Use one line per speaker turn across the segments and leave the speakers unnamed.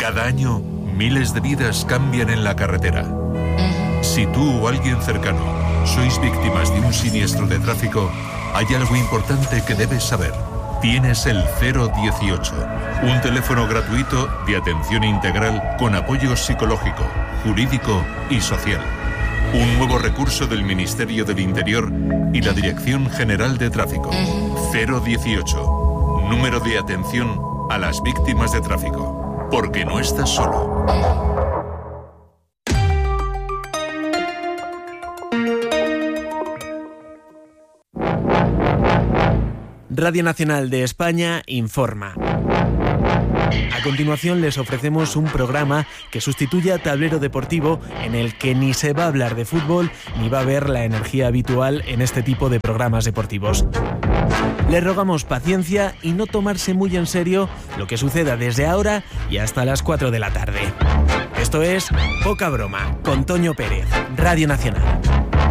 Cada año, miles de vidas cambian en la carretera. Si tú o alguien cercano sois víctimas de un siniestro de tráfico, hay algo importante que debes saber. Tienes el 018, un teléfono gratuito de atención integral con apoyo psicológico, jurídico y social. Un nuevo recurso del Ministerio del Interior y la Dirección General de Tráfico. 018, número de atención a las víctimas de tráfico. Porque no estás solo.
Radio Nacional de España informa. A continuación les ofrecemos un programa que sustituye a Tablero Deportivo, en el que ni se va a hablar de fútbol ni va a haber la energía habitual en este tipo de programas deportivos. Les rogamos paciencia y no tomarse muy en serio lo que suceda desde ahora y hasta las 4 de la tarde. Esto es Poca Broma, con Toño Pérez, Radio Nacional.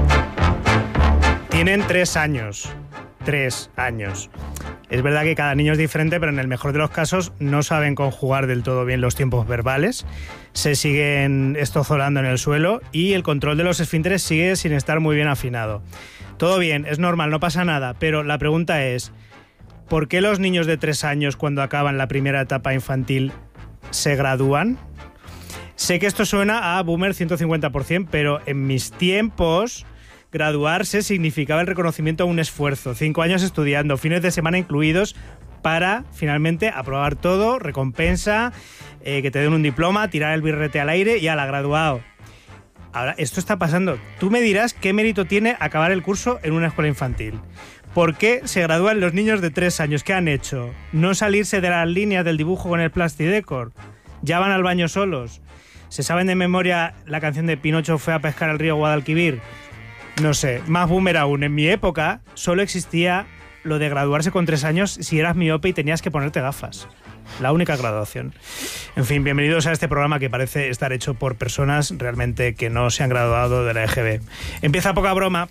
Tienen 3 años. 3 años. Es verdad que cada niño es diferente, pero en el mejor de los casos no saben conjugar del todo bien los tiempos verbales, se siguen estozolando en el suelo y el control de los esfínteres sigue sin estar muy bien afinado. Todo bien, es normal, no pasa nada, pero la pregunta es, ¿por qué los niños de 3 años cuando acaban la primera etapa infantil se gradúan? Sé que esto suena a boomer 150%, pero en mis tiempos graduarse significaba el reconocimiento a un esfuerzo, 5 años estudiando, fines de semana incluidos, para finalmente aprobar todo, recompensa, que te den un diploma, tirar el birrete al aire y ala, graduado. Ahora, esto está pasando. Tú me dirás qué mérito tiene acabar el curso en una escuela infantil. ¿Por qué se gradúan los niños de 3 años? ¿Qué han hecho? ¿No salirse de las líneas del dibujo con el Plastidecor? ¿Ya van al baño solos? ¿Se saben de memoria la canción de Pinocho fue a pescar al río Guadalquivir? No sé, más boomer aún. En mi época solo existía lo de graduarse con 3 años si eras miope y tenías que ponerte gafas. La única graduación. En fin, bienvenidos a este programa que parece estar hecho por personas realmente que no se han graduado de la EGB. Empieza Poca Broma.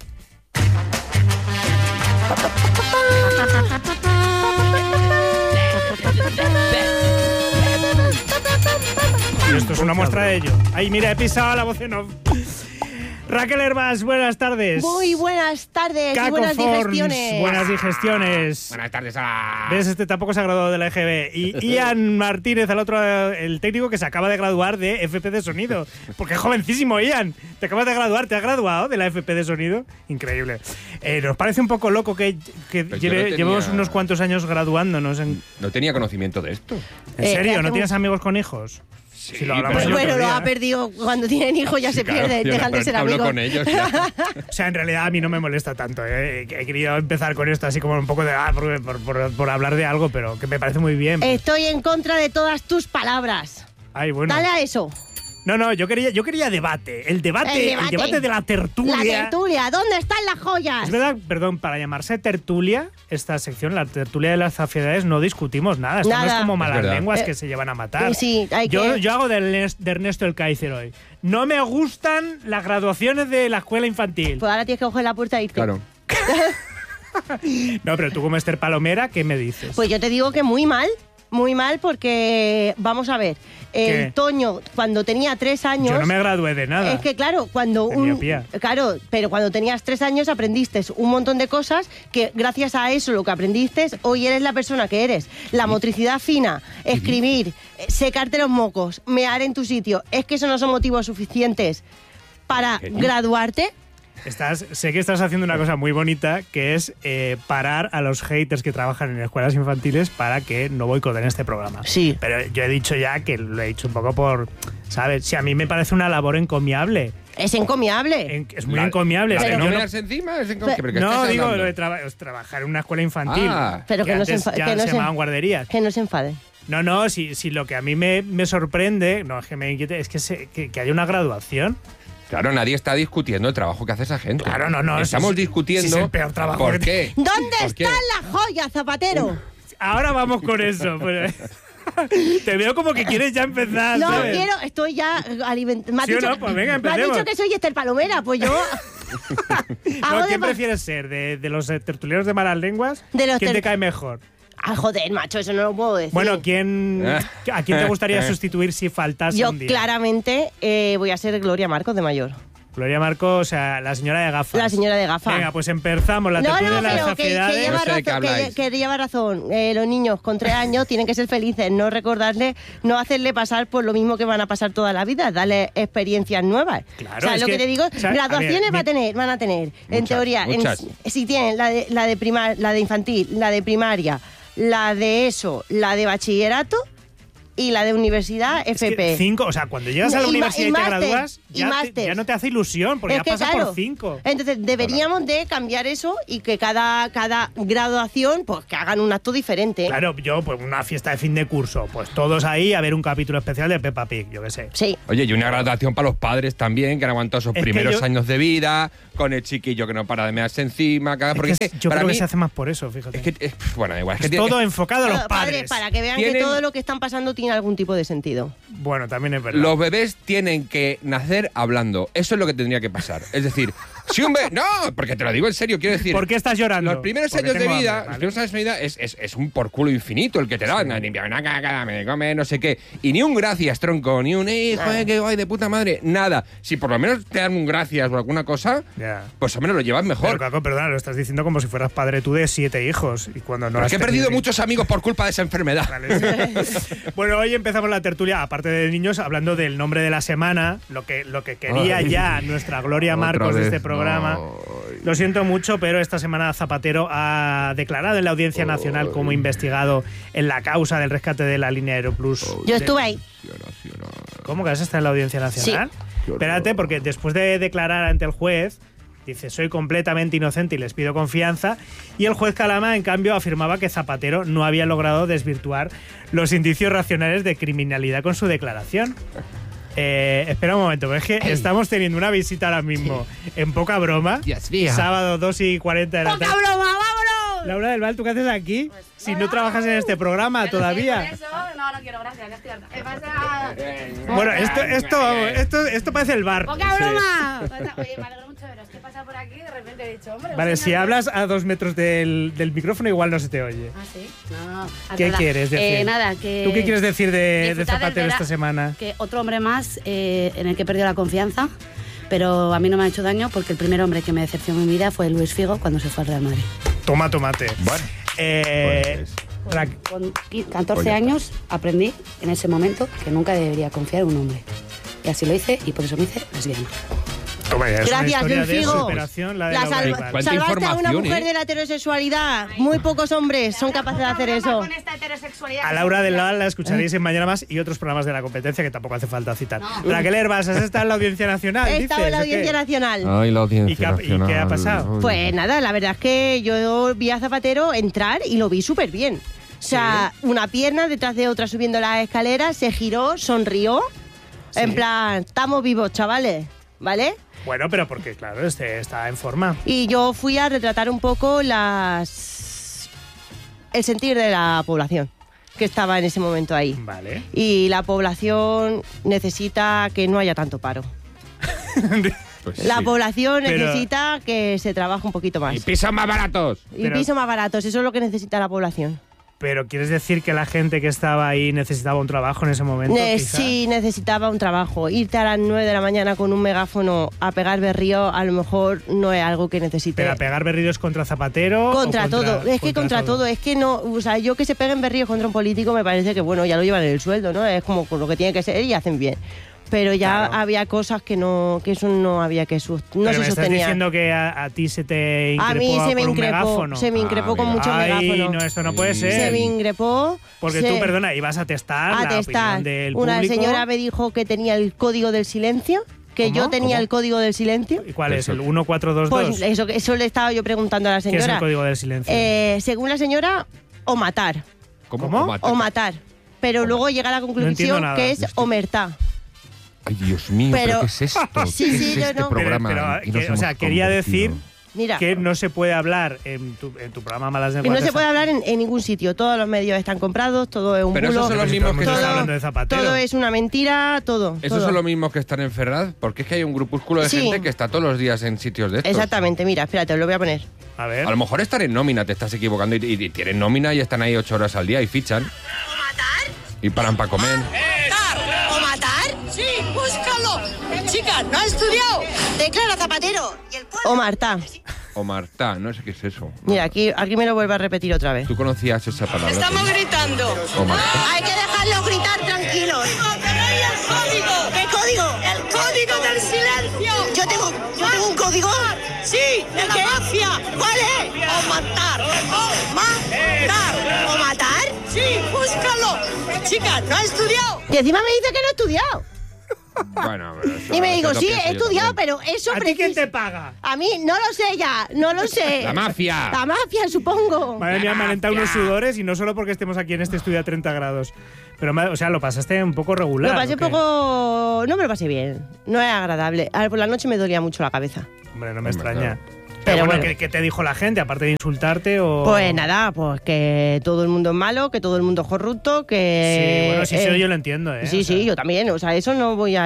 Y esto es una muestra de ello. Ay, mira, he pisado la voz en off. Raquel Hervás, buenas tardes.
Muy buenas tardes.
Caco
Buenas
Forns,
digestiones.
buenas digestiones.
Buenas tardes a...
¿Ves? Este tampoco se ha graduado de la EGB. Y Ian Martínez, al otro, el técnico que se acaba de graduar de FP de Sonido. Porque es jovencísimo, Ian. Te acabas de graduar, ¿te has graduado de la FP de Sonido? Increíble. ¿Nos parece un poco loco que
Pues
llevemos unos cuantos años graduándonos?
No tenía conocimiento de esto.
¿En serio? ¿No
hace
tienes amigos con hijos?
Sí,
Si lo hablamos
Pues
el otro
bueno, lo
día.
ha perdido. Cuando tienen hijos ya se pierde,
yo
dejan de ser
hablo
amigos.
con ellos. Ya.
O sea, en realidad a mí no me molesta tanto. He querido empezar con esto así como un poco de... por hablar de algo, pero que me parece muy bien.
Estoy en contra de todas tus palabras.
Ay, bueno.
Dale a eso.
No, yo quería debate. El debate de la tertulia.
La tertulia. ¿Dónde están las joyas?
Es verdad, perdón, para llamarse tertulia, esta sección, la tertulia de las zafiedades, no discutimos nada. Esto no es
Nada.
como
Es
malas
verdad.
lenguas que se llevan a matar.
Sí, hay que...
Yo hago de Ernesto el Kaiser hoy. No me gustan las graduaciones de la escuela infantil.
Pues ahora tienes que coger la puerta e irte.
Claro.
No, pero tú como Esther Palomera, ¿qué me dices?
Pues yo te digo que muy mal porque, vamos a ver,
¿Qué?
el Toño, cuando tenía 3 años...
Yo no me gradué de nada.
Es que claro, cuando
De miopía.
Claro, pero cuando tenías 3 años aprendiste un montón de cosas que gracias a eso, lo que aprendiste, hoy eres la persona que eres. La motricidad fina, escribir, secarte los mocos, mear en tu sitio. Es que eso no son motivos suficientes para graduarte.
Sé que estás haciendo una cosa muy bonita, que es parar a los haters que trabajan en escuelas infantiles para que no boicoten este programa.
Sí.
Pero yo he dicho ya que lo he dicho un poco por... ¿Sabes? Si a mí me parece una labor encomiable.
Es encomiable.
Es muy encomiable.
La
Es
de
que
no
yo
mearse encima es
no digo lo de trabajar en una escuela infantil.
Ah.
Pero que no se
antes
enfade,
ya
que no
se
se-
llamaban guarderías.
Que no se enfade.
No, si lo que a mí me sorprende, no es que me inquiete, es que haya una graduación.
Claro, nadie está discutiendo el trabajo que hace esa gente.
Claro, no.
Estamos
si
discutiendo
es el peor trabajo
por
que-
qué.
¿Dónde
¿Por qué?
están las joyas, Zapatero?
Ahora vamos con eso. Pues. Te veo como que quieres ya empezar.
No,
¿sabes?
estoy ya alimentando.
¿Sí o no? Pues venga,
me has
empecemos.
dicho que soy Esther Palomera, pues yo...
No,
hago
¿quién
de-
prefieres ser? ¿De los tertulianos de malas lenguas?
De los
¿Quién te
ter-
cae mejor?
Ah, joder, macho, eso no lo puedo decir.
Bueno, ¿a quién te gustaría sustituir si faltase
yo
un día?
claramente voy a ser Gloria Marcos de mayor.
Gloria Marcos, o sea, la señora de gafas.
La señora de gafas.
Venga, pues empezamos la tertulia de las
pero que
saciedades.
lleva
No sé de qué
razón,
habláis.
que lleva razón. Los niños con 3 años tienen que ser felices, no recordarle, no hacerle pasar por lo mismo que van a pasar toda la vida, darle experiencias nuevas.
Claro,
o sea,
es
lo
que-
que te digo,
o sea,
graduaciones
a ver,
van a tener, en
Muchas,
teoría,
muchas.
si tienen la de infantil, la de primaria, la de ESO, la de bachillerato y la de universidad
Es que
FP.
5, o sea, cuando llegas a la
Y
universidad y te
máster,
gradúas,
y
ya,
máster.
ya no te hace ilusión, porque
Es
ya
que,
pasas
claro,
por 5.
Entonces deberíamos de cambiar eso y que cada graduación pues que hagan un acto diferente.
Claro, yo, pues una fiesta de fin de curso, pues todos ahí a ver un capítulo especial de Peppa Pig, yo qué sé.
Sí.
Oye, y una graduación para los padres también, que han aguantado esos
Es que
primeros
yo-
años de vida, con el chiquillo que no para de mearse encima. Porque
Es que
es que
yo
para
creo
mí,
que se hace más por eso, fíjate.
es que, bueno, da igual. Es que
Es
tiene-
todo enfocado a los
Bueno,
padres.
para que vean que
Tienen-
todo lo que están pasando tiene algún tipo de sentido.
Bueno, también es verdad.
Los bebés tienen que nacer hablando. Eso es lo que tendría que pasar. Es decir, si un bebé... No, porque te lo digo en serio, quiero decir...
¿Por qué estás llorando?
Los primeros
Porque
años de
tengo
vida,
hambre, ¿vale?
los primeros años de vida es un por culo infinito el que te dan. Limpiame una caca, me come, no sé qué. Y ni un gracias, tronco, ni un hijo, qué guay de puta madre. Nada. Si por lo menos te dan un gracias o alguna cosa,
Ya.
pues al menos lo llevas
Pero,
mejor.
Caco, perdona, lo estás diciendo como si fueras padre tú de 7 hijos. Y cuando no
Pero
has
es que he perdido
tenido-
muchos amigos por culpa de esa enfermedad.
Vale, sí. Bueno, hoy empezamos la tertulia, aparte de niños, hablando del nombre de la semana, lo que quería
Ay.
ya nuestra Gloria
Otra
Marcos de
vez,
este programa.
no.
Lo siento mucho, pero esta semana Zapatero ha declarado en la Audiencia Nacional como investigado en la causa del rescate de la línea Aeroplus.
Yo estuve ahí.
¿Cómo que has estado en la Audiencia Nacional?
Sí.
Espérate, porque después de declarar ante el juez, dice, soy completamente inocente y les pido confianza. Y el juez Calama, en cambio, afirmaba que Zapatero no había logrado desvirtuar los indicios racionales de criminalidad con su declaración. Espera un momento, es que estamos teniendo una visita ahora mismo en Poca Broma.
Dios mío.
Sábado 2:40 de la tarde.
¡Poca broma, vámonos!
Laura del Val, ¿tú qué haces aquí? Si no trabajas en este programa todavía.
No quiero, gracias, que estoy harta. ¿Qué pasa?
Bueno, esto parece el bar.
¡Poca broma! Oye, me alegro mucho de veros. ¿Qué pasa por aquí? De repente he dicho, hombre...
Vale,
un
si
señor-
hablas a 2 metros del micrófono igual no se te oye.
Ah, sí. No. al
¿Qué
hablar.
quieres decir?
Nada, que...
¿Tú qué quieres decir de
disfrutar del
Zapatero esta
vera-
semana?
Que otro hombre más en el que he perdido la confianza, pero a mí no me ha hecho daño porque el primer hombre que me decepcionó en mi vida fue Luis Figo cuando se fue al Real Madrid.
Toma tomate.
Bueno.
Ra-
Con 14 años aprendí en ese momento que nunca debería confiar en un hombre. Y así lo hice y por eso me hice lesbiana.
toma, ya, es una
Gracias,
historia
Luis
de
Figo.
superación, la de
La
Laura
salva-
del Val.
¿Cuánta
salvaste a una
información,
mujer de la heterosexualidad. Muy pocos hombres son capaces de hacer eso.
A Laura del Val la escucharéis en Mañana Más y otros programas de la competencia que tampoco hace falta citar. Raquel Herbas, has estado en la Audiencia Nacional,
He estado en la
dices, ¿o qué?
Audiencia Nacional.
Ay, la audiencia
¿Y qué ha pasado?
Pues nada, la verdad es que yo vi a Zapatero entrar y lo vi súper bien. O sea, una pierna detrás de otra subiendo las escaleras, se giró, sonrió. En plan, estamos vivos, chavales, ¿vale?
Bueno, pero porque, claro, está en forma.
Y yo fui a retratar un poco el sentir de la población que estaba en ese momento ahí.
Vale.
Y la población necesita que no haya tanto paro.
Pues
La
sí.
población
Pero-
necesita que se trabaje un poquito más.
Y pisos más baratos.
Y
pero-
pisos más baratos, eso es lo que necesita la población.
Pero ¿quieres decir que la gente que estaba ahí necesitaba un trabajo en ese momento? quizá?
Sí, necesitaba un trabajo. Irte a las 9 de la mañana con un megáfono a pegar berrío a lo mejor no es algo que necesite.
¿Pero a pegar berridos contra Zapatero?
Contra
o
todo, es que contra todo, es que no, o sea, yo que se peguen berríos contra un político me parece que bueno, ya lo llevan en el sueldo, ¿no? Es como con lo que tiene que ser y hacen bien. Pero ya
Claro.
había cosas que no, que eso no había que no
Pero
se
me estás
sostenía.
diciendo que a ti se te increpó
A mí se me
por un
increpó,
megáfono.
se me increpó con
mira.
mucho
Ay,
megáfono.
no, esto no puede
Sí.
ser.
Se me increpó.
Porque
se-
tú, perdona, ibas a testar
a
la
testar.
opinión del
Una
público.
señora me dijo que tenía el código del silencio, que
¿Cómo?
yo tenía
¿Cómo?
el código del silencio.
¿Y cuál es? ¿El 1422?
Pues eso le estaba yo preguntando a la
¿Qué
señora.
es el código del silencio?
Según la señora, o matar.
¿Cómo?
O matar. Pero luego llega a la
entiendo
conclusión
nada.
que es omertá.
Ay, Dios mío,
Pero-
¿pero qué es esto?
Sí,
¿Qué
sí,
es
yo
este
no.
programa?
Pero,
en que nos
o sea,
hemos
quería decir
convertido?
Mira.
que no se puede hablar en tu programa Malas
Que
Lenguas.
no se puede hablar en ningún sitio. Todos los medios están comprados, todo es un
Pero
bulo.
esos son los mismos que
Todo
están...
hablando de Zapatero.
Todo es una mentira, todo.
¿Esos
todo.
son los mismos que están en Ferraz? Porque es que hay un grupúsculo de
Sí.
gente que está todos los días en sitios de estos.
Exactamente, mira, espérate, os lo voy a poner.
A ver.
A lo mejor están en nómina, te estás equivocando, y tienen nómina y están ahí 8 horas al día y fichan.
¿O matar?
Y paran para comer.
¿O matar? Sí, búscalo. Chica, no ha estudiado. Declara Zapatero. Y el pueblo...
O Marta.
O Marta, no sé qué es eso.
Mira, aquí me lo vuelvo a repetir otra vez.
¿Tú conocías esa palabra?
Estamos gritando.
O Marta.
Hay que dejarlos gritar tranquilos. ¡Tenéis el código! ¿Qué código? ¡El código del silencio! Yo tengo un código. Sí, de la mafia. ¿Cuál es? O matar. O matar. ¿O matar? Sí, búscalo. Chica, no ha estudiado.
Y encima me dice que no he estudiado.
Bueno, pero eso-
Y me digo,
eso lo
sí,
pienso
he
yo
estudiado,
también.
pero eso
¿A ti quién
preciso-
te paga?
A mí no lo sé ya, no lo sé.
La mafia.
La mafia, supongo.
Madre mía, me han entrado unos sudores y no solo porque estemos aquí en este estudio a 30 grados. Pero, o sea, lo pasaste un poco regular.
Lo pasé
¿o qué?
poco... No me lo pasé bien. No es agradable. A ver, por la noche me dolía mucho la cabeza.
Hombre, no me
Hombre,
extraña.
claro.
Pero
Pero
bueno,
bueno.
¿qué te dijo la gente? Aparte de insultarte o...
Pues nada, pues que todo el mundo es malo, que todo el mundo es corrupto, que...
Sí, bueno, sí, eso yo lo entiendo, ¿eh?
Sí,
O sea,
sí, yo también. O sea, eso no voy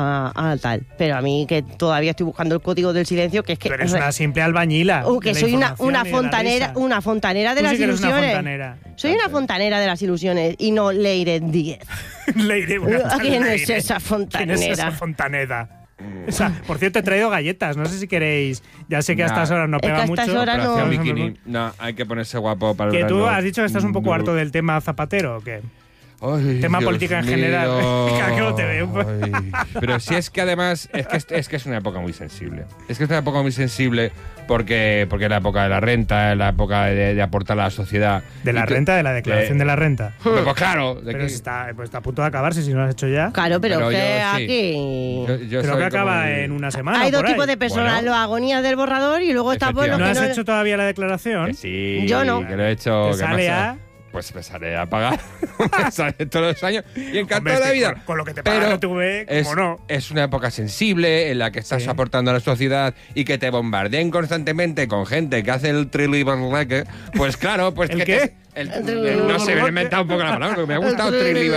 a tal. Pero a mí que todavía estoy buscando el código del silencio, que es que...
Tú eres una simple albañila.
que
de la
soy una
información y de la
fontanera,
risa.
una fontanera de
Tú
las
sí que eres una
ilusiones.
fontanera.
Soy una fontanera de las ilusiones y no Leire 10.
Leire, buenas tardes,
¿Quién es
Leire.
esa fontanera?
¿Quién es esa fontanera? O sea, por cierto, he traído galletas. No sé si queréis. Ya sé que a estas horas no
Es que
pega
a
mucho.
estas horas no.
Operación Bikini. No, hay que ponerse guapo para el
Que tú
verano.
has dicho que estás un poco
No.
harto del tema Zapatero, ¿o qué?
Ay,
Tema
Dios
política en
mío.
general. Cada que no te veo.
Ay. Pero si es que además es que es una época muy sensible. Es que es una época muy sensible porque es la época de la renta, es la época de aportar a la sociedad.
¿De la
Y tú-
renta? ¿De la declaración de la renta?
Pues claro. de
Pero
que-
si está, pues está a punto de acabarse si no lo has hecho ya.
Claro, pero,
Pero
que
yo sí.
aquí...
yo
Creo
soy
que acaba
como-
en una semana.
Hay dos
por ahí.
tipos de personas,
Bueno.
los agonías del borrador y luego está por los
¿No
que
has
no...
hecho todavía la declaración?
Que sí,
Yo no.
que lo he hecho.
¿Te
¿qué
sale
pasa?
a?
Pues me sale a pagar. Me sale todos los años y encantado
Hombre,
de la
es que
vida.
con lo que te pagan tú,
es,
no.
es una época sensible en la que estás
Sí.
aportando a la sociedad y que te bombardeen constantemente con gente que hace el triliberleque. Pues claro, pues
¿El
que
qué?
no sé, me he inventado un poco la palabra, porque me ha gustado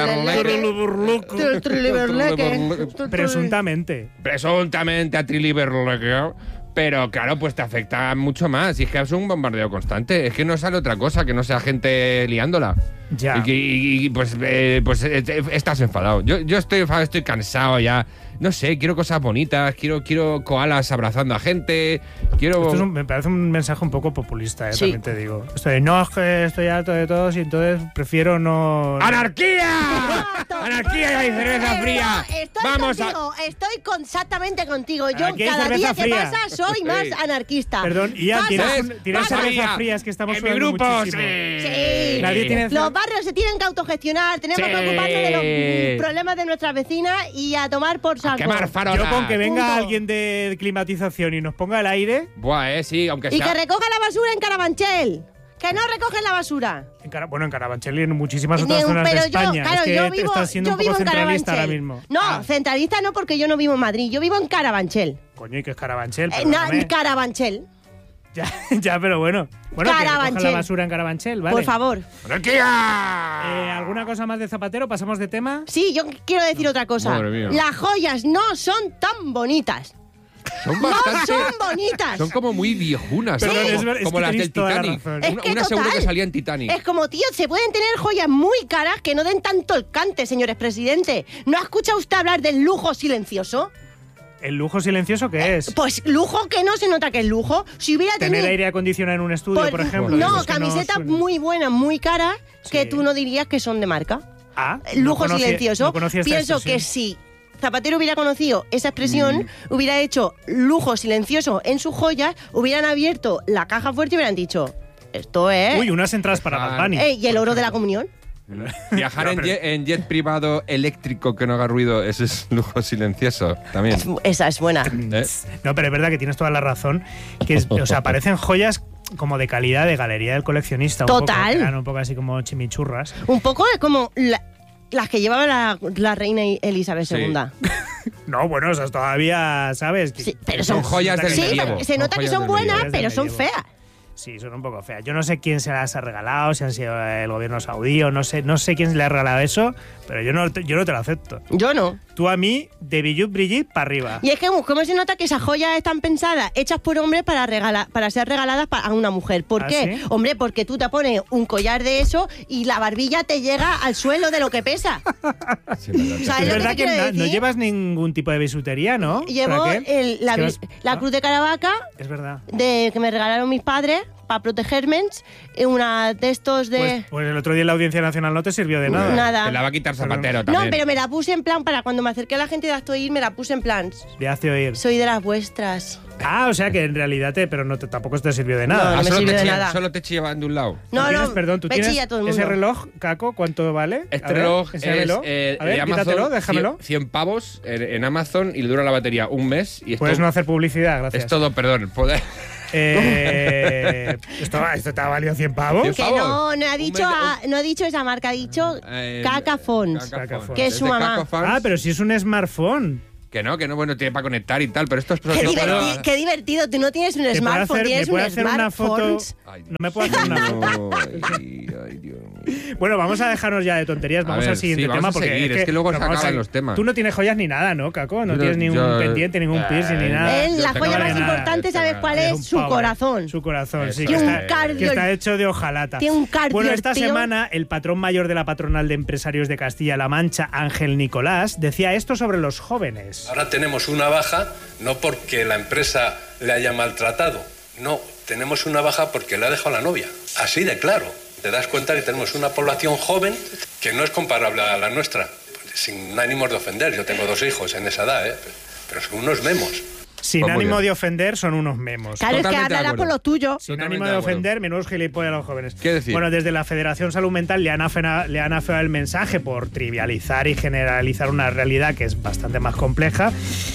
triliberleque.
Presuntamente.
Presuntamente a triliberleque. Pero claro, pues te afecta mucho más. Y es que es un bombardeo constante. Es que no sale otra cosa que no sea gente liándola.
Ya.
Y pues estás enfadado. Yo estoy enfadado, estoy cansado ya. No sé, quiero cosas bonitas, quiero koalas abrazando a gente, quiero...
Me parece un mensaje un poco populista,
Sí.
también te digo. No, es que estoy harto de todos y entonces prefiero no...
¡Anarquía! ¡Anarquía y cerveza fría!
Estoy
¡Vamos
contigo, estoy exactamente contigo. Yo
Aquí hay
cada
cerveza
día que
fría.
pasa soy más
Sí.
anarquista.
Perdón, Ian,
Pasa-
¿tienes
pasa-
cervezas frías que estamos
en mi
sudando
grupo,
muchísimo?
Sí.
Nadie tiene...
Los barrios se tienen que autogestionar, tenemos
Sí.
que ocuparnos de los problemas de nuestras vecinas y a tomar por saco.
¡Quemar farolas!
Yo con que venga
Punto.
alguien de climatización y nos ponga el aire...
Buah, sí, aunque
Y
sea...
que recoja la basura en Carabanchel. Que no recogen la basura.
Bueno, en Carabanchel y en muchísimas otras zonas
Pero
de España.
claro,
es que
yo vivo,
estás siendo
yo
un poco
vivo en
centralista ahora
Carabanchel.
mismo.
No, centralista no, porque yo no vivo en Madrid. Yo vivo en Carabanchel.
Coño, ¿y qué es Carabanchel?
En
Perdóname.
Carabanchel.
Ya, pero bueno. Bueno, que recojan la
Carabanchel.
basura en Carabanchel, ¿vale?
Por favor.
¡Anarquía!
¿Alguna cosa más de Zapatero? ¿Pasamos de tema?
Sí, yo quiero decir otra cosa.
Madre mía.
Las joyas no son tan bonitas.
Son
No
bastante...
son bonitas.
Son como muy viejunas,
Perdón,
¿sabes?
es ver- es
Como
que
las
tenéis
del
toda la
Titanic.
razón.
Es que
Una seguro
total.
que salía en Titanic.
Es como, tío, se pueden tener joyas muy caras que no den tanto el cante, señores presidente. ¿No ha escuchado usted hablar del lujo silencioso?
¿El lujo silencioso qué es?
Pues lujo que no se nota que es lujo. Si hubiera
Tener
tenido...
aire acondicionado en un estudio,
Pues,
por ejemplo.
no,
esos que
camisetas
suenan.
muy buenas, muy caras, que
Sí.
tú no dirías que son de marca.
Ah,
Lujo
no conocía-
silencioso.
no conocía esta
Pienso
expresión.
que si Zapatero hubiera conocido esa expresión, hubiera hecho lujo silencioso en sus joyas, hubieran abierto la caja fuerte y hubieran dicho, esto es...
Uy, unas entradas para Bad Bunny.
¿Y el oro de la comunión?
Viajar
No,
en,
pero-
en jet privado eléctrico que no haga ruido, ese es lujo silencioso también.
Esa es buena.
¿Eh?
No, pero es verdad que tienes toda la razón. O sea, parecen joyas como de calidad de galería del coleccionista. Un
Total.
Poco, que eran un poco así como chimichurras.
Un poco como las que llevaba la reina Elizabeth
Sí.
II.
No, bueno, esas todavía, ¿sabes?
Sí, pero
Son joyas del
Sí,
medievo.
pero se nota
Son
que
joyas
son
del
buenas,
medievo.
pero son
Medievo.
feas.
Sí, son un poco feas. Yo no sé quién se las ha regalado, si han sido el gobierno saudí o no sé quién le ha regalado eso, pero yo no te lo acepto.
Yo no.
Tú a mí, de Billut Brigitte para arriba.
Y es que, ¿cómo se nota que esas joyas están pensadas, hechas por hombres para ser regaladas a una mujer? ¿Por
¿Ah,
qué?
sí?
Hombre, porque tú te pones un collar de eso y la barbilla te llega al suelo de lo que pesa.
Sí, verdad.
¿Sabes
Es
lo
verdad
te
que
quiero
no
decir?
llevas ningún tipo de bisutería, ¿no?
Llevo
Raquel?
la
Es que
la cruz de Caravaca
Es verdad.
que me regalaron mis padres para protegerme, una de estos de...
Pues el otro día en la Audiencia Nacional no te sirvió de nada.
Nada.
Te la va a quitar Zapatero
No,
también.
pero me la puse en plan, para cuando me acerqué a la gente de Actoir, me la puse en plan,
Le hace oír.
soy de las vuestras.
Ah, o sea que en realidad pero tampoco te sirvió de nada.
No,
Ah,
me
solo
sirvió
te
de
chilla-
nada.
Solo te chillaban de un lado.
¿Tú tienes, perdón, tú
me
tienes
chilla todo el
ese
mundo.
reloj, Caco, ¿cuánto vale?
Este
A ver,
reloj
enséñamelo.
es
A ver,
de Amazon,
quítatelo, déjamelo.
100 pavos en Amazon y le dura la batería un mes. Y esto,
Puedes no hacer publicidad, gracias.
es todo, perdón. Poder,
¿Esto te ha valido 100 pavos?
100
Que
pavos.
no ha dicho esa marca, ha dicho Cacafons.
Cacafons.
Que es su
de
mamá.
Cacafons.
Ah, pero si es un smartphone.
Que no, bueno, tiene para conectar y tal, pero esto es...
Qué divertido, tú no tienes un
¿Te puedo
smartphone,
hacer-
tienes
me puede
un
hacer una foto?
smartphone.
No me puedo hacer una foto.
Ay, Dios mío.
Bueno, vamos a dejarnos ya de tonterías,
A
vamos
ver,
al siguiente
sí, vamos
tema.
a
Porque
seguir, es que luego se
vamos a
acaban
seguir.
los temas.
Tú no tienes joyas ni nada, ¿no, Caco? No
Yo-
tienes ni un
yo-
pendiente, ningún piercing ni nada.
Él, la
Yo
joya
tengo
más
nada,
importante, ¿sabes cuál
Eres
es?
un
Su
pavo.
corazón.
Su corazón, sí.
Tiene
Que
un
está,
cardio-
que está hecho de hojalata.
Tiene un cardio,
Bueno, esta
tío.
semana el patrón mayor de la patronal de empresarios de Castilla-La Mancha, Ángel Nicolás, decía esto sobre los jóvenes.
Ahora tenemos una baja no porque la empresa le haya maltratado, no, tenemos una baja porque le ha dejado la novia. Así de claro. Te das cuenta que tenemos una población joven que no es comparable a la nuestra. Sin ánimos de ofender, yo tengo 2 hijos en esa edad, pero son unos memos.
Sin
Pues muy
ánimo
bien.
de ofender, son unos memos.
Claro, es que
Totalmente de
hablará
acuerdo.
por lo tuyo.
Sin
Totalmente
ánimo
de
de
acuerdo.
ofender, menudos gilipollas a los jóvenes.
¿Qué decir?
Bueno, desde la Federación Salud Mental le han afeado el mensaje por trivializar y generalizar una realidad que es bastante más compleja.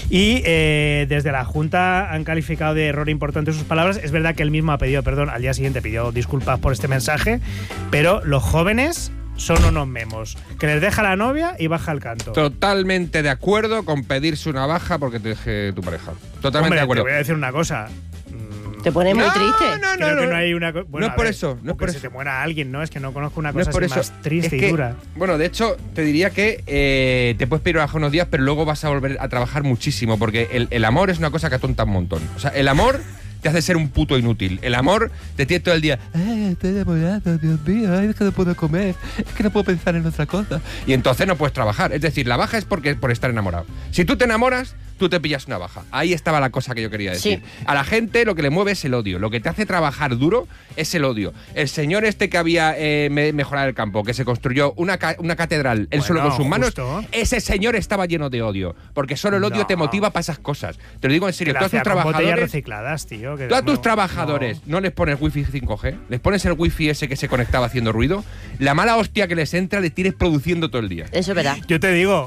Y desde la Junta han calificado de error importante sus palabras. Es verdad que él mismo ha pedido perdón, al día siguiente pidió disculpas por este mensaje, pero los jóvenes son unos memos. Que les deja la novia y baja el canto.
Totalmente de acuerdo con pedirse una baja porque te deje tu pareja. Totalmente
Hombre,
de acuerdo.
te voy a decir una cosa.
Te pone muy triste.
Creo que no hay una co- bueno,
No es
a
por
ver,
eso, no es
o
por
que se
eso.
te muera alguien, ¿no? Es que no conozco una
No es
cosa
por
así
eso.
más triste
Es
y
que,
dura.
Bueno, de hecho, te diría que te puedes pedir baja unos días, pero luego vas a volver a trabajar muchísimo, porque el amor es una cosa que atonta un montón. O sea, el amor te hace ser un puto inútil. El amor te tiene todo el día, estoy enamorado, Dios mío, es que no puedo comer, es que no puedo pensar en otra cosa. Y entonces no puedes trabajar. Es decir, la baja es por estar enamorado. Si tú te enamoras, tú te pillas una baja. Ahí estaba la cosa que yo quería decir.
Sí.
A la gente lo que le mueve es el odio. Lo que te hace trabajar duro es el odio. El señor este que había mejorado el campo, que se construyó una catedral él solo con sus manos,
justo.
ese señor estaba lleno de odio. Porque solo el odio
No.
te motiva para esas cosas. Te lo digo en serio.
Que
Tú
la
a tus
hacía con botellas
trabajadores...
recicladas, tío. que
Tú a
no-
tus trabajadores no les pones wifi 5G, les pones el wifi ese que se conectaba haciendo ruido, la mala hostia que les entra le tienes produciendo todo el día.
Eso es verdad.
Yo te digo,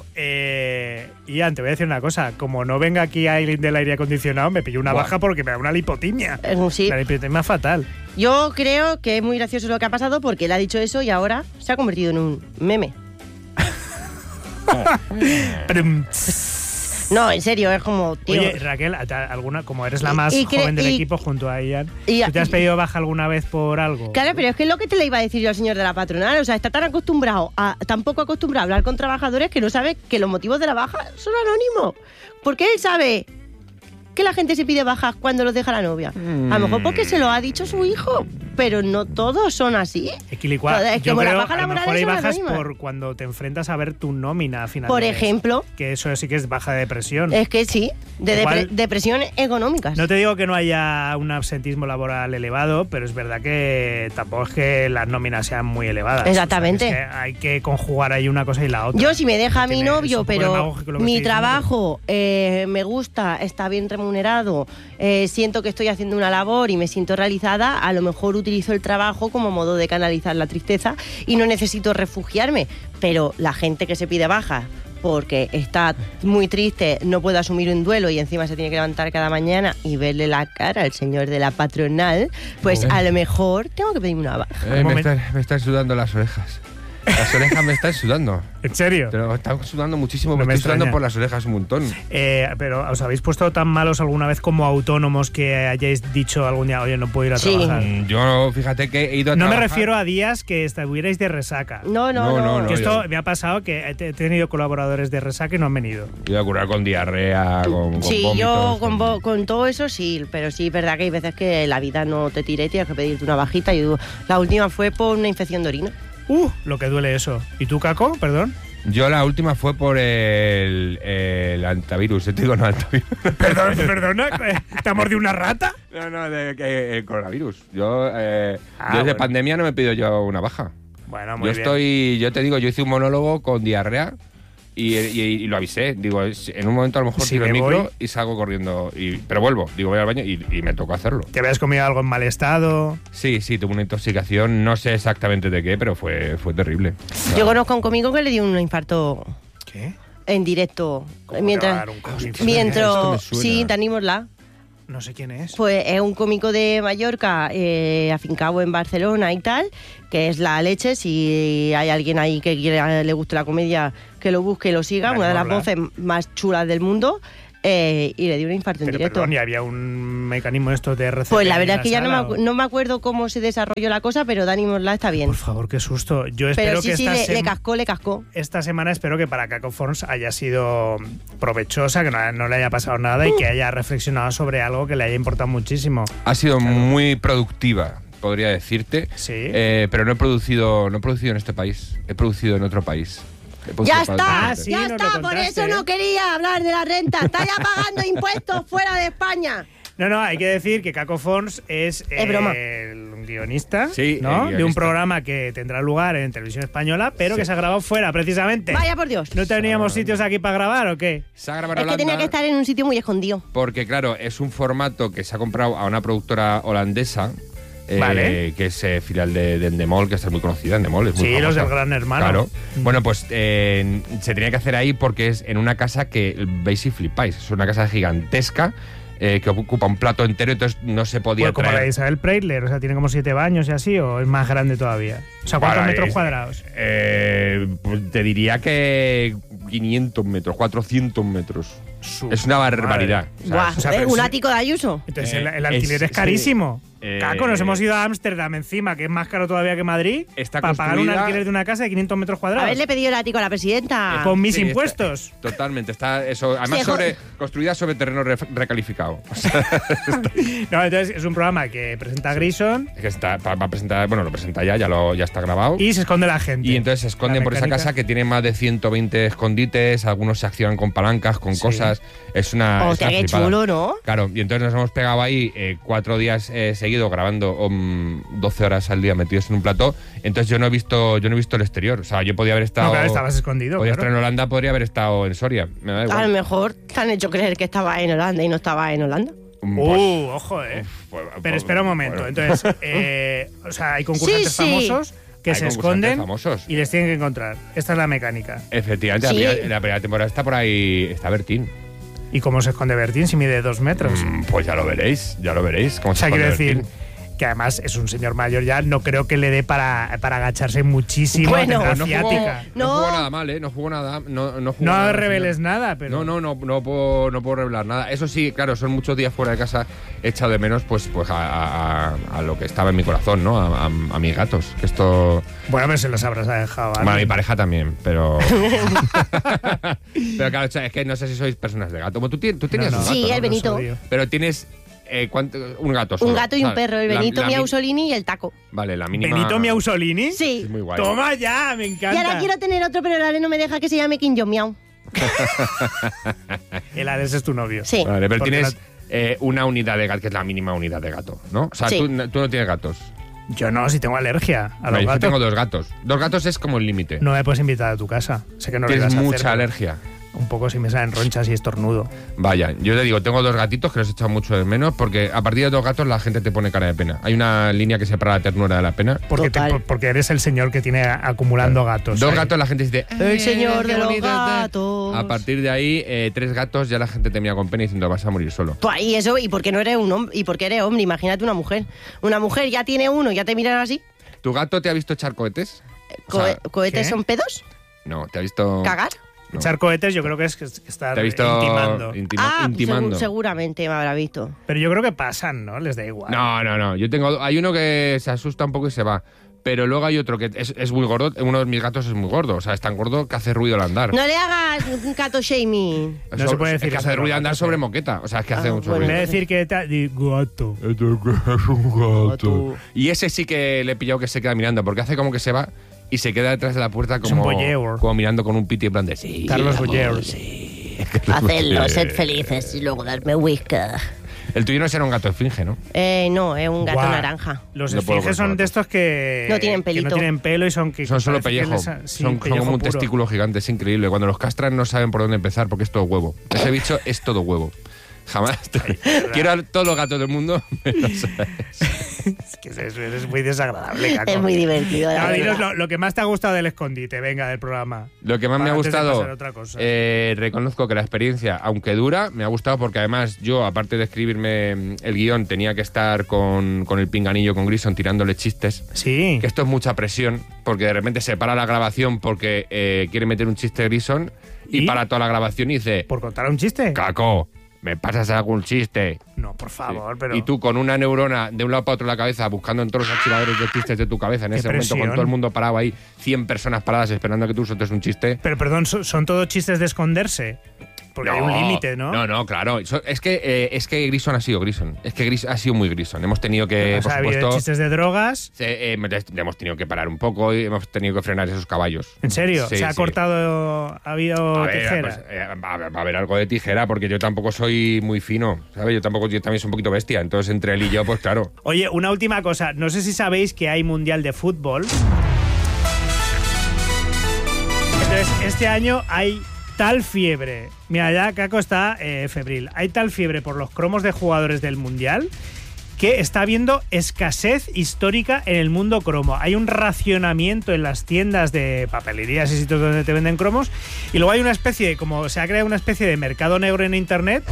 Ian, te voy a decir una cosa. Como no venga aquí alguien del aire acondicionado, me pillo una
Buah.
baja porque me da una lipotimia.
Sí.
La lipotimia fatal.
Yo creo que es muy gracioso lo que ha pasado porque él ha dicho eso y ahora se ha convertido en un meme. No, en serio, es como, tío.
Oye, Raquel, como eres la más
Y cre-
joven del
y-
equipo junto a Ian,
y-
¿tú te has pedido baja alguna vez por algo?
Claro, pero es que es lo que te le iba a decir yo al señor de la patronal. O sea, está tan poco acostumbrado a hablar con trabajadores que no sabe que los motivos de la baja son anónimos. Porque él sabe que la gente se pide bajas cuando los deja la novia. A lo mejor porque se lo ha dicho su hijo, pero no todos son así.
Equilicua.
Joder, es que
Yo
como las
creo,
bajas
a lo mejor
laborales
hay
son
bajas
anónimas.
por cuando te enfrentas a ver tu nómina a final
Por
de mes.
ejemplo.
Que eso sí que es baja de depresión.
Es que sí, de
Igual-
depresión económicas.
No te digo que no haya un absentismo laboral elevado, pero es verdad que tampoco es que las nóminas sean muy elevadas.
Exactamente.
O sea, es que hay que conjugar ahí una cosa y la otra.
Yo si me deja mi
Tiene- es
novio,
un poco
pero
demagógico lo que
mi
estoy diciendo,
trabajo me gusta, está bien remunerado, siento que estoy haciendo una labor y me siento realizada, a lo mejor utilizo el trabajo como modo de canalizar la tristeza y no necesito refugiarme. Pero la gente que se pide baja porque está muy triste, no puede asumir un duelo y encima se tiene que levantar cada mañana y verle la cara al señor de la patronal, pues a lo mejor tengo que pedirme una baja.
Un momento.
Me están sudando las orejas. Las orejas me están sudando.
¿En serio?
Pero están sudando muchísimo,
No
me
me
estoy sudando
extraña.
por las orejas un montón.
Pero ¿os habéis puesto tan malos alguna vez como autónomos que hayáis dicho algún día, oye, no puedo ir a
Sí.
trabajar?
Yo, fíjate que he ido a
No me
trabajar.
refiero a días que estuvierais de resaca.
No.
Que esto
yo-
me ha pasado que he tenido colaboradores de resaca y no han venido.
He ido a curar con diarrea, con
Sí,
vómitos,
yo
con-
con todo eso sí, pero sí, es verdad que hay veces que la vida no te tira y tienes que pedirte una bajita. La última fue por una infección de orina.
Lo que duele eso. ¿Y tú, Caco? Perdón.
Yo la última fue por el antivirus. Te digo, no, antivirus.
Perdona, ¿te ha mordido una rata?
No, el coronavirus. Yo desde
bueno.
pandemia no me pido yo una baja.
Bueno, muy bien.
Yo te digo, yo hice un monólogo con diarrea y lo avisé. Digo, en un momento a lo mejor
Si
tiro el
me
micro
voy.
y salgo corriendo. Pero vuelvo, digo, voy al baño y me tocó hacerlo.
¿Te habías comido algo en mal estado?
Sí, tuve una intoxicación, no sé exactamente de qué, pero fue terrible.
Yo conozco a un cómico que le dio un infarto
¿Qué?
en directo.
¿Cómo te va a
Mientras,
dar un cómico?
Esto me
mientras
suena.
sí, Dani Morla.
No sé quién es.
Pues es un cómico de Mallorca, afincado en Barcelona y tal, que es la leche. Si hay alguien ahí que le guste la comedia, que lo busque y lo siga.
Dani
Una de las
Morla.
voces más chulas del mundo. Y le dio un infarto en
Pero
directo.
perdón, ¿y había un mecanismo esto de RCP
Pues la
en
verdad es que ya
sala,
no me acuerdo cómo se desarrolló la cosa, pero Dani Morla está bien.
Por favor, qué susto. Yo
Pero
espero
sí,
que
sí,
esta
le cascó.
esta semana espero que para Caco Forns haya sido provechosa, que no le haya pasado nada y que haya reflexionado sobre algo que le haya importado muchísimo.
Ha sido muy productiva, podría decirte.
Sí.
Pero no he producido en este país. He producido en otro país. He producido
¡Ya
para
está!
otro
Ah,
país.
sí,
¡Ya
nos lo
está! Por
contaste,
eso
¿eh?
no quería hablar de la renta. Está ya pagando impuestos fuera de España.
No, hay que decir que Caco Forns es
broma.
el guionista,
Sí,
¿no?
el
de un
guionista.
programa que tendrá lugar en televisión española, pero
Sí.
que se ha grabado fuera, precisamente.
Vaya por Dios.
¿No teníamos sitios aquí para grabar o qué?
Se ha grabado
Es que tenía que estar en un sitio muy escondido.
Porque, claro, es un formato que se ha comprado a una productora holandesa.
Vale.
Que es filial de Endemol, que es muy conocida. Endemol es muy
Sí,
famosa.
los del Gran Hermano.
Claro.
Mm.
Bueno, pues se tenía que hacer ahí porque es en una casa que veis y flipáis. Es una casa gigantesca que ocupa un plato entero, entonces no se podía
Pues como la de
traer.
Isabel Preisler, o sea, tiene como 7 baños y así, o es más grande todavía. O sea, ¿cuántos
Para,
metros
es-
cuadrados?
Pues te diría que 500 metros, 400 metros. Es una barbaridad.
Madre.
Buah,
o sea, pero
un
sí.
ático de Ayuso.
Entonces
Eh,
el alquiler es
sí.
carísimo.
Eh,
Caco, nos hemos ido a Ámsterdam encima, que es más caro todavía que Madrid,
Está
para pagar un
construida-
alquiler de una casa de 500 metros cuadrados.
Haberle pedido el ático a la presidenta.
Con mis
Sí,
impuestos.
Totalmente, está eso. Además,
Sí,
construida sobre terreno recalificado. O sea,
No, entonces es un programa que presenta Grison
es que está, va a presentar, bueno, lo presenta ya está grabado.
y se esconde la gente.
Y entonces se esconden
La
por esa
mecánica-
casa que tiene más de 120 escondites, algunos se accionan con palancas, con
Sí.
cosas. Es una.
Hostia,
es una
qué
flipada.
chulo, ¿no?
Claro, y entonces nos hemos pegado ahí 4 días seguidos grabando 12 horas al día metidos en un plató. Entonces yo no he visto el exterior. O sea, yo podía haber estado.
No, claro, estabas escondido.
Podía
claro.
estar en Holanda, podría haber estado en Soria. Me da
A lo
igual.
mejor te han hecho creer que estaba en Holanda y no estaba en Holanda.
Ojo,
Pues,
Pero espera un momento.
bueno.
Entonces, o sea, hay concursantes
Sí, sí.
famosos que
Hay
se
concursantes
esconden
famosos.
y les tienen que encontrar. Esta es la mecánica.
Efectivamente,
Sí.
la primera temporada está por ahí, está Bertín.
¿Y cómo se esconde Bertín si mide 2 metros?
Pues ya lo veréis. Cómo
O
se
sea, quiero
esconde
decir
Bertín.
que además es un señor mayor ya, no creo que le dé para agacharse muchísimo.
Bueno.
tendrá
No jugó,
ciática.
no
No.
jugó nada mal, ¿eh? No jugó nada. No jugó
No
nada,
reveles
señor.
nada, pero.
No puedo revelar nada. Eso sí, claro, son muchos días fuera de casa. He echado de menos pues a lo que estaba en mi corazón, ¿no? A mis gatos. Que esto.
Bueno, pero se los habrás dejado.
Bueno, a mi
alguien.
pareja también, pero. Pero claro, es que no sé si sois personas de gato. Bueno, tú tenías
No,
un
no.
gato,
Sí,
¿no?
el Benito.
Los odio.
Pero tienes. Un gato solo.
Un gato y un
¿sabes?
perro, el Benito Miausolini y el taco.
Vale, la mínima.
¿Benito Miausolini?
Sí.
Es muy guay.
Toma ya, me
Y
encanta.
ahora quiero tener otro, pero el Ale no me deja que se llame Kim Jong Miau.
El Hades es tu novio.
Sí.
Vale, pero
Porque
tienes una unidad de gato, que es la mínima unidad de gato, ¿no? O sea,
Sí.
tú no tienes gatos.
Yo no, si tengo alergia a los
Vale, yo
gatos.
tengo 2 gatos. 2 gatos es como el límite.
No me puedes invitar a tu casa. Sé que no lo
Tienes
ibas a
mucha
hacer, pero
alergia.
Un poco si me salen ronchas y estornudo.
Vaya, yo te digo, tengo 2 gatitos que los he echado mucho de menos porque a partir de 2 gatos la gente te pone cara de pena. Hay una línea que separa la ternura de la pena.
Total.
Porque eres el señor que tiene acumulando gatos.
2
ahí.
gatos la gente dice...
El señor
qué
de los
bonito, tal".
gatos.
A partir de ahí, 3 gatos ya la gente te mira con pena diciendo vas a morir solo.
Pues, y eso, ¿y por qué no eres un hombre? ¿Y por qué eres hombre? Imagínate una mujer. Una mujer ya tiene uno, ya te miran así.
¿Tu gato te ha visto echar cohetes?
¿Cohetes
¿qué?
son pedos?
No, ¿te has visto?
¿Cagar?
No.
Echar cohetes yo creo que es estar
¿Te has visto
intimando.
intimando?
Seguramente me habrá visto.
Pero yo creo que pasan, ¿no? Les da igual.
No. Hay uno que se asusta un poco y se va. Pero luego hay otro que es muy gordo. Uno de mis gatos es muy gordo. O sea, es tan gordo que hace ruido al andar.
No le hagas un gato shaming.
No se puede decir
Es que
eso,
hace ruido al
gato,
andar
sí.
sobre moqueta. O sea, es que hace mucho
En
ruido.
vez de decir que gato.
Es un
Gato.
Y ese sí que le he pillado que se queda mirando, porque hace como que se va y se queda detrás de la puerta
Es un
como,
voyeur.
como mirando con un piti en plan de sí.
Carlos
amor,
Boyer.
sí.
Hacedlo, sed felices y luego darme whisky.
El tuyo no será un gato esfinge, ¿no?
No, es un gato
Guau.
naranja.
Los
No puedo
esfinges
con
son
los
de estos que
No tienen
que
pelito.
no tienen pelo y son que
Son solo
parece que
pellejo.
sí,
son
pellejo
como un
puro.
testículo gigante, es increíble. Cuando los castran no saben por dónde empezar porque es todo huevo. Ese bicho es todo huevo. Jamás. Quiero a todos los gatos del mundo, menos a ese.
Es que es muy desagradable, Caco.
Es muy divertido. la
Ahora,
verdad.
dinos lo que más te ha gustado del escondite, venga, del programa.
Lo que más me ha
Antes de
gustado,
pasar a otra cosa.
reconozco que la experiencia, aunque dura, me ha gustado porque además yo, aparte de escribirme el guión, tenía que estar con el pinganillo, con Grison, tirándole chistes.
Sí.
Que esto es mucha presión, porque de repente se para la grabación porque quiere meter un chiste Grison y
¿Y?
para toda la grabación y dice,
¿Por contar un chiste?
Caco, ¿me pasas algún chiste?
No, por favor, pero...
Y tú con una neurona de un lado para otro de la cabeza, buscando en todos los archivadores de chistes de tu cabeza, en
Qué
ese momento con
presión.
todo el mundo parado ahí, 100 personas paradas esperando a que tú sueltes un chiste.
Pero perdón, son todos chistes de esconderse. Porque hay un límite, ¿no?
No, claro. Es que Grison ha sido Grison. Es que Grison ha sido muy Grison. Hemos tenido que,
O sea, ha
por
habido
supuesto,
chistes de drogas.
hemos tenido que parar un poco y hemos tenido que frenar esos caballos.
¿En serio?
Sí,
¿Se ha
sí.
cortado? ¿Ha habido
A ver,
tijera?
pues, va a haber algo de tijera porque yo tampoco soy muy fino, ¿sabes? Yo también soy un poquito bestia. Entonces, entre él y yo, pues claro.
Oye, una última cosa. No sé si sabéis que hay Mundial de Fútbol. Entonces, este año hay tal fiebre. Mira, ya Caco está febril. Hay tal fiebre por los cromos de jugadores del Mundial que está habiendo escasez histórica en el mundo cromo. Hay un racionamiento en las tiendas de papelerías y sitios donde te venden cromos, y luego hay una especie de, como se ha creado una especie de mercado negro en internet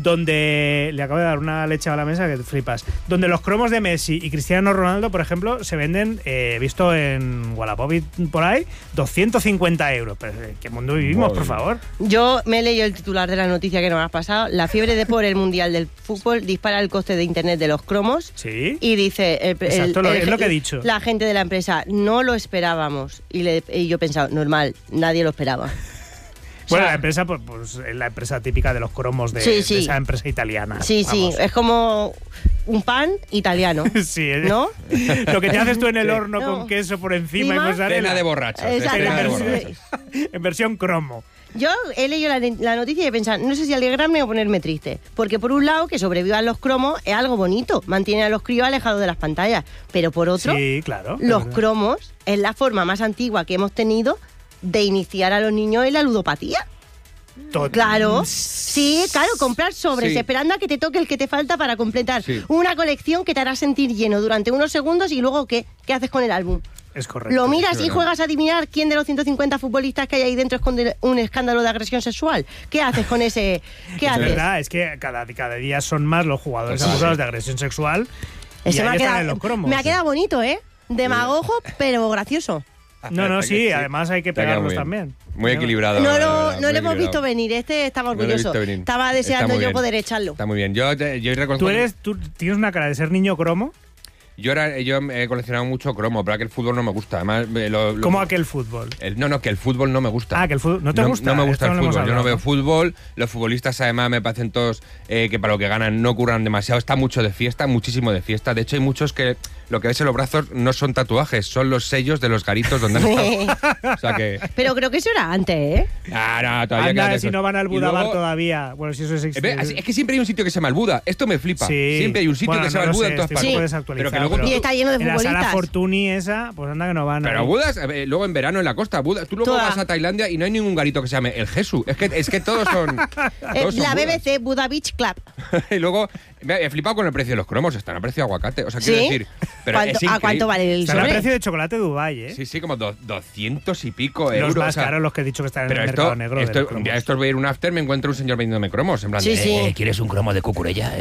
donde le acabo de dar una leche a la mesa que te flipas, donde los cromos de Messi y Cristiano Ronaldo, por ejemplo, se venden, visto en Wallapop y por ahí, 250 euros. Pero ¿en qué mundo vivimos, por favor?
Yo me he leído el titular de la noticia que nos has pasado. La fiebre de por el Mundial del Fútbol dispara el coste de Internet de los cromos.
Sí.
Y dice...
Exacto, es lo que he dicho.
La gente de la empresa, no lo esperábamos. Y yo he pensado, normal, nadie lo esperaba.
Bueno,
O sea,
la empresa, pues es la empresa típica de los cromos de,
Sí, sí.
de esa empresa italiana.
Sí,
Vamos.
sí, es como un pan italiano.
Sí,
¿No?
Lo que te haces tú en el horno
No.
con queso por encima y
Encima,
mozzarella.
Cena de borrachos.
Exacto.
Cena de
Sí.
borrachos.
En versión cromo.
Yo he leído la noticia y he pensado, no sé si alegrarme o ponerme triste. Porque por un lado, que sobrevivan los cromos es algo bonito, mantiene a los críos alejados de las pantallas. Pero por otro,
Sí, claro.
los
es verdad.
cromos es la forma más antigua que hemos tenido de iniciar a los niños en la ludopatía. Claro, sí, claro, comprar sobres,
Sí.
esperando a que te toque el que te falta para completar
Sí.
una colección que te hará sentir lleno durante unos segundos y luego ¿qué haces con el álbum?
Es correcto.
¿Lo miras
sí,
y
¿verdad?
juegas a adivinar quién de los 150 futbolistas que hay ahí dentro esconde un escándalo de agresión sexual? ¿Qué haces con ese? ¿Qué
Es
haces?
verdad, es que cada día son más los jugadores
Total.
acusados de agresión sexual. Y
Ese
ahí
me ha
están
quedado,
en los cromos.
me ha quedado bonito, ¿eh? Demagogo, pero gracioso.
No, sí, además hay que
Te ha quedado
pegarlos
muy bien.
también.
Muy equilibrado.
No
la
lo
verdad,
no
muy
lo hemos visto
equilibrado.
venir, estaba
No lo he
orgulloso.
visto venir.
Estaba
Está
deseando
muy
yo
bien.
poder echarlo.
Está muy bien. Yo reconozco.
¿Tú tienes una cara de ser niño cromo?
Yo he coleccionado mucho cromo, pero que el fútbol no me gusta. Además,
¿Cómo aquel fútbol?
No, que el fútbol no me gusta.
Ah, que el fútbol no te gusta.
No me gusta
Esto
el
no lo hemos
fútbol. Yo no
hablado.
veo fútbol. Los futbolistas, además, me parecen todos que para lo que ganan no curran demasiado. Está mucho de fiesta, muchísimo de fiesta. De hecho, hay muchos que lo que ves en los brazos no son tatuajes, son los sellos de los garitos donde han estado. O sea que.
Pero creo que eso era antes, ¿eh?
Ah, no, todavía
Anda,
queda
si
eso.
no van al
Y
Buda Bar
luego-
todavía. Bueno, si eso es...
Es que siempre hay un sitio que se llama el Buda. Esto me flipa.
Sí.
Siempre hay un sitio
Bueno,
que se
no
llama el
lo
Buda
sé,
en todas
estoy
partes.
poco desactualizado,
Pero que luego
Y está lleno de
en la sala
futbolistas.
Fortuny esa, pues anda que no van.
Pero
ahí.
Budas, luego en verano en la costa, Buda, tú luego
Toda.
vas a Tailandia y no hay ningún garito que se llame el Jesús. Es que todos son. todos son
La
Budas.
BBC Buda Beach Club.
Y luego Me he flipado con el precio de los cromos, están a precio de aguacate. O sea, quiero
¿Sí?
decir. Pero es
¿A cuánto vale el
Están a
sobre?
precio de chocolate Dubái, ¿eh?
Sí, como 200 y pico euros.
Los más
o sea,
caros, los que he dicho que están en
pero
el mercado negro. de los
un
cromos.
día estos voy a ir a un after, me encuentro un señor vendiéndome cromos. En plan,
Sí, sí.
¿Quieres un cromo de cucurella,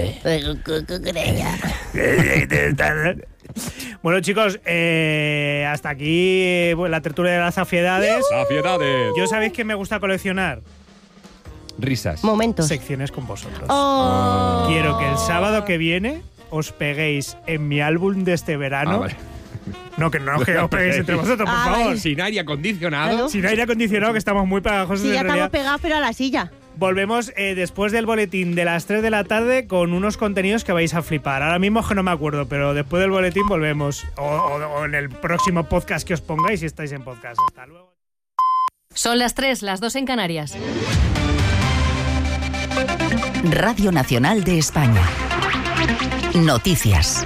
Bueno, chicos, hasta aquí la tertulia de las zafiedades.
¡Safiedades!
¿Yo sabéis que me gusta coleccionar?
Risas.
Momentos.
Secciones con vosotros.
Oh.
Quiero que el sábado que viene os peguéis en mi álbum de este verano.
Vale.
No, que no os peguéis entre vosotros, por favor.
Vale.
Sin aire acondicionado.
Claro.
Sin aire acondicionado, que estamos muy pegajosos
Sí,
en
ya
realidad.
estamos pegados, pero a la silla.
Volvemos después del boletín de las 3 de la tarde con unos contenidos que vais a flipar. Ahora mismo es que no me acuerdo, pero después del boletín volvemos. O en el próximo podcast que os pongáis si estáis en podcast. Hasta luego.
Son las 3, las 2 en Canarias.
Radio Nacional de España. Noticias.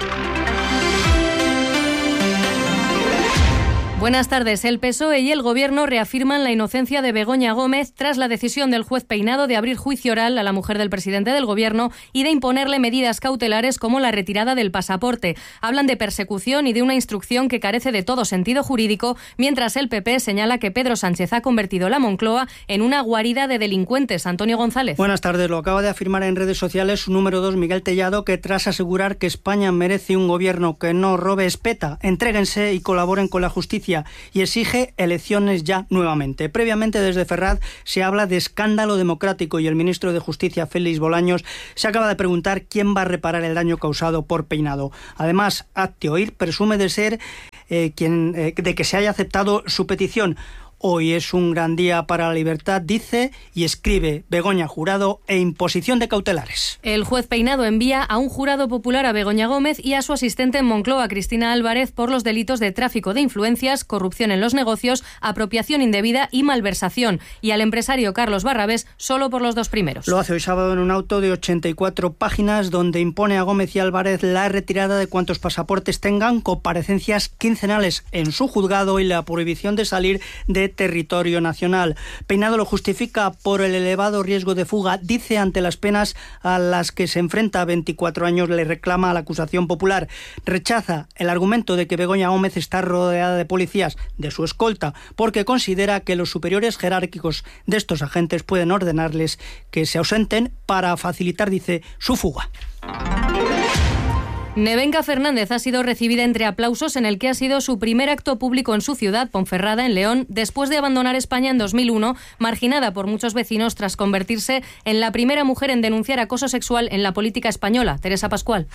Buenas tardes. El PSOE y el Gobierno reafirman la inocencia de Begoña Gómez tras la decisión del juez Peinado de abrir juicio oral a la mujer del presidente del Gobierno y de imponerle medidas cautelares como la retirada del pasaporte. Hablan de persecución y de una instrucción que carece de todo sentido jurídico, mientras el PP señala que Pedro Sánchez ha convertido la Moncloa en una guarida de delincuentes. Antonio González.
Buenas tardes. Lo acaba de afirmar en redes sociales su número 2, Miguel Tellado, que tras asegurar que España merece un gobierno que no robe espeta, entréguense y colaboren con la justicia, y exige elecciones ya nuevamente. Previamente, desde Ferraz se habla de escándalo democrático y el ministro de Justicia, Félix Bolaños, se acaba de preguntar quién va a reparar el daño causado por Peinado. Además, Hazte Oír presume de ser de que se haya aceptado su petición. Hoy es un gran día para la libertad, dice y escribe Begoña Jurado, e imposición de cautelares.
El juez Peinado envía a un jurado popular a Begoña Gómez y a su asistente en Moncloa, Cristina Álvarez, por los delitos de tráfico de influencias, corrupción en los negocios, apropiación indebida y malversación, y al empresario Carlos Barrabés solo por los 2 primeros.
Lo hace hoy sábado en un auto de 84 páginas donde impone a Gómez y Álvarez la retirada de cuantos pasaportes tengan, comparecencias quincenales en su juzgado y la prohibición de salir de territorio nacional. Peinado lo justifica por el elevado riesgo de fuga. Dice, ante las penas a las que se enfrenta a 24 años, le reclama a la acusación popular. Rechaza el argumento de que Begoña Gómez está rodeada de policías de su escolta, porque considera que los superiores jerárquicos de estos agentes pueden ordenarles que se ausenten para facilitar, dice, su fuga.
Nevenka Fernández ha sido recibida entre aplausos en el que ha sido su primer acto público en su ciudad, Ponferrada, en León, después de abandonar España en 2001, marginada por muchos vecinos tras convertirse en la primera mujer en denunciar acoso sexual en la política española. Teresa Pascual.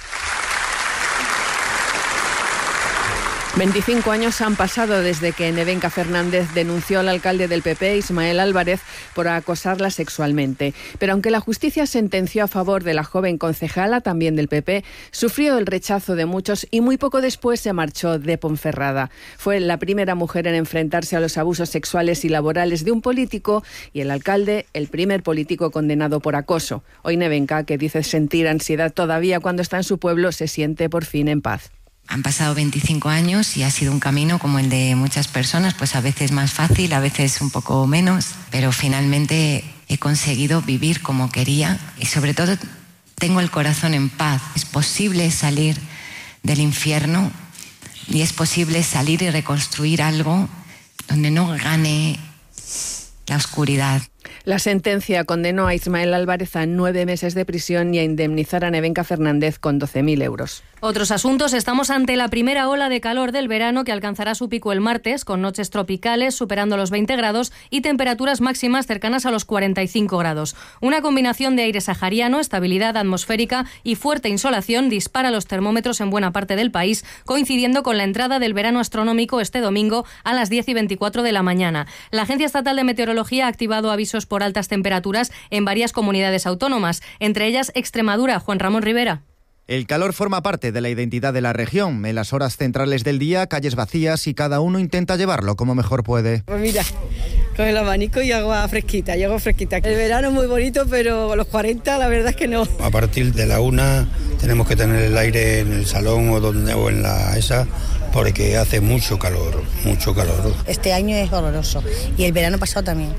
25 años han pasado desde que Nevenka Fernández denunció al alcalde del PP, Ismael Álvarez, por acosarla sexualmente. Pero aunque la justicia sentenció a favor de la joven concejala, también del PP, sufrió el rechazo de muchos y muy poco después se marchó de Ponferrada. Fue la primera mujer en enfrentarse a los abusos sexuales y laborales de un político y el alcalde, el primer político condenado por acoso. Hoy Nevenka, que dice sentir ansiedad todavía cuando está en su pueblo, se siente por fin en paz.
Han pasado 25 años y ha sido un camino como el de muchas personas, pues a veces más fácil, a veces un poco menos, pero finalmente he conseguido vivir como quería y sobre todo tengo el corazón en paz. Es posible salir del infierno y es posible salir y reconstruir algo donde no gane la oscuridad.
La sentencia condenó a Ismael Álvarez a 9 meses de prisión y a indemnizar a Nevenka Fernández con 12.000 euros.
Otros asuntos. Estamos ante la primera ola de calor del verano que alcanzará su pico el martes, con noches tropicales superando los 20 grados y temperaturas máximas cercanas a los 45 grados. Una combinación de aire sahariano, estabilidad atmosférica y fuerte insolación dispara los termómetros en buena parte del país, coincidiendo con la entrada del verano astronómico este domingo a las 10:24 de la mañana. La Agencia Estatal de Meteorología ha activado avisos por altas temperaturas en varias comunidades autónomas, entre ellas Extremadura. Juan Ramón Rivera.
El calor forma parte de la identidad de la región. En las horas centrales del día, calles vacías y cada uno intenta llevarlo como mejor puede.
Pues mira, con el abanico y agua fresquita, y agua fresquita. El verano es muy bonito, pero a los 40 la verdad es que no.
A partir de la 1 tenemos que tener el aire en el salón o en la esa, porque hace mucho calor, mucho calor.
Este año es horroroso y el verano pasado también.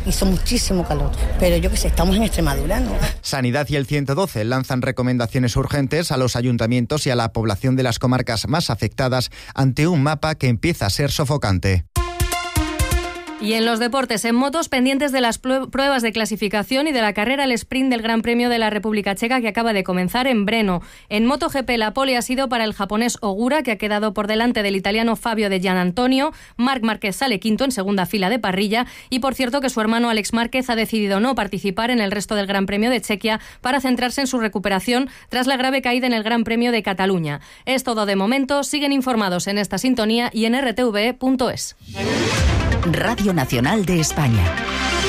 hizo muchísimo calor. Pero yo qué sé, estamos en Extremadura, ¿no?
Sanidad y el 112 lanzan recomendaciones urgentes a los ayuntamientos y a la población de las comarcas más afectadas ante un mapa que empieza a ser sofocante.
Y en los deportes, en motos, pendientes de las pruebas de clasificación y de la carrera al sprint del Gran Premio de la República Checa que acaba de comenzar en Brno. En MotoGP, la pole ha sido para el japonés Ogura, que ha quedado por delante del italiano Fabio De Gianantonio. Marc Márquez sale quinto en segunda fila de parrilla. Y por cierto que su hermano Alex Márquez ha decidido no participar en el resto del Gran Premio de Chequia para centrarse en su recuperación tras la grave caída en el Gran Premio de Cataluña. Es todo de momento. Siguen informados en esta sintonía y en rtve.es.
Radio Nacional de España.